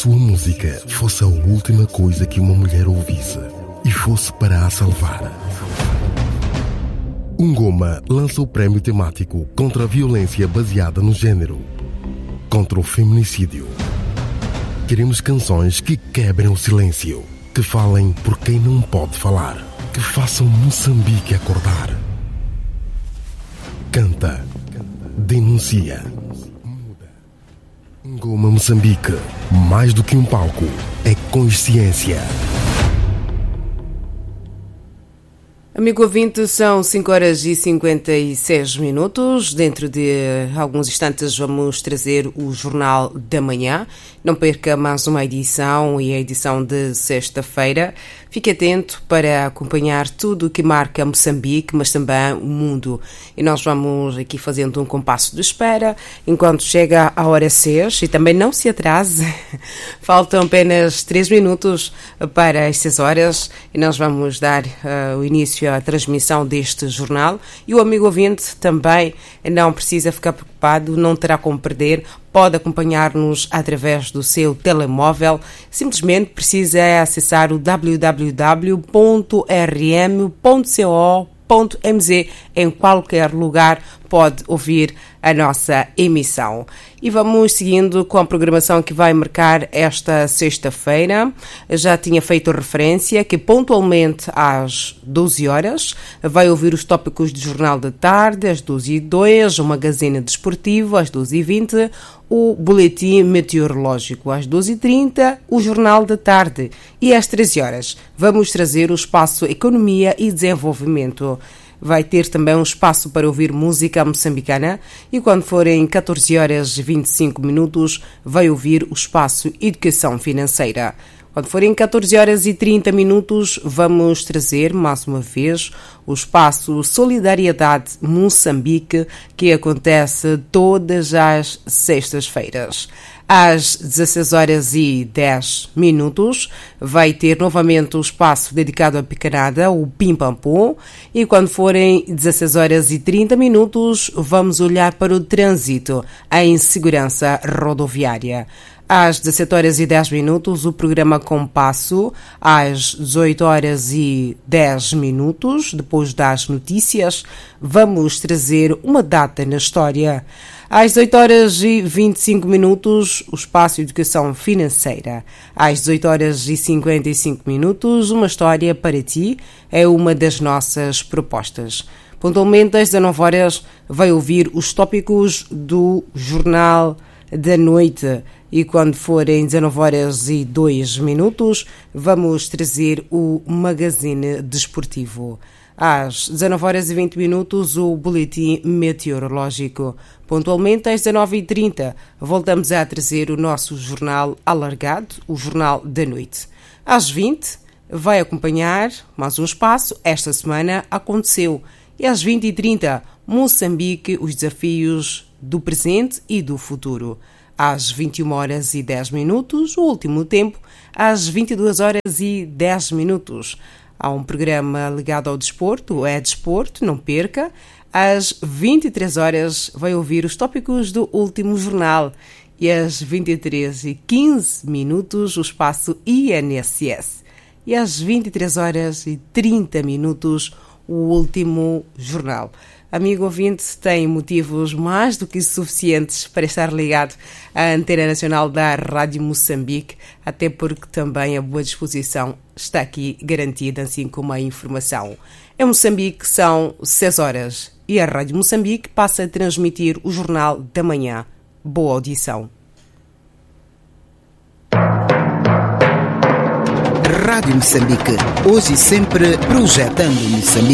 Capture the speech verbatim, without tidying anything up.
Sua música fosse a última coisa que uma mulher ouvisse e fosse para a salvar. Ungoma lança o prémio temático contra a violência baseada no género, contra o feminicídio. Queremos canções que quebrem o silêncio, que falem por quem não pode falar, que façam Moçambique acordar. Canta, denuncia. Ungoma Moçambique, mais do que um palco, é consciência. Amigo ouvinte, são cinco horas e cinquenta e seis minutos. Dentro de alguns instantes vamos trazer o Jornal da Manhã. Não perca mais uma edição, e a edição de sexta-feira. Fique atento para acompanhar tudo o que marca Moçambique, mas também o mundo. E nós vamos aqui fazendo um compasso de espera enquanto chega a hora seis. E também não se atrase, faltam apenas três minutos para as seis horas e nós vamos dar uh, o início à transmissão deste jornal. E o amigo ouvinte também não precisa ficar preocupado, não terá como perder. Pode acompanhar-nos através do seu telemóvel. Simplesmente precisa acessar o w w w ponto r m ponto co ponto m z. Em qualquer lugar pode ouvir a nossa emissão. E vamos seguindo com a programação que vai marcar esta sexta-feira. Já tinha feito referência que pontualmente às doze horas vai ouvir os tópicos do Jornal da Tarde, às doze e dois, o Magazine Desportivo, às doze e vinte, o Boletim Meteorológico, às doze e trinta, o Jornal da Tarde. E às treze horas vamos trazer o espaço Economia e Desenvolvimento. Vai ter também um espaço para ouvir música moçambicana e quando forem catorze horas e vinte e cinco minutos vai ouvir o espaço Educação Financeira. Quando forem catorze horas e trinta minutos vamos trazer mais uma vez o espaço Solidariedade Moçambique, que acontece todas as sextas-feiras. Às dezasseis horas e dez minutos vai ter novamente o espaço dedicado à pecanada, o Pim Pam Pum, e quando forem dezasseis horas e trinta minutos vamos olhar para o trânsito em segurança rodoviária. Às dezassete horas e dez minutos, o programa Compasso. Às dezoito horas e dez minutos, depois das notícias, vamos trazer uma data na história. Às dezoito horas e vinte e cinco minutos, o espaço Educação Financeira. Às dezoito horas e cinquenta e cinco minutos, uma história para ti é uma das nossas propostas. Pontualmente, às dezanove horas, vai ouvir os tópicos do Jornal da Noite. E quando forem dezanove horas e dois minutos, vamos trazer o Magazine Desportivo. Às dezanove horas e vinte minutos, o Boletim Meteorológico. Pontualmente, às dezanove e trinta, voltamos a trazer o nosso jornal alargado, o Jornal da Noite. Às vinte, vai acompanhar mais um espaço. Esta semana aconteceu. E às vinte e trinta, Moçambique, os desafios do presente e do futuro. Às vinte e uma horas e dez minutos, o último tempo, às vinte e duas horas e dez minutos. Há um programa ligado ao desporto, é desporto, não perca. Às vinte e três horas vai ouvir os tópicos do último jornal. E às vinte e três e quinze minutos, o espaço I N S S. E às vinte e três horas e trinta minutos, o último jornal. Amigo ouvinte, tem motivos mais do que suficientes para estar ligado à Antena Nacional da Rádio Moçambique, até porque também a boa disposição está aqui garantida, assim como a informação. Em Moçambique são seis horas e a Rádio Moçambique passa a transmitir o Jornal da Manhã. Boa audição. Rádio Moçambique, hoje e sempre projetando Moçambique.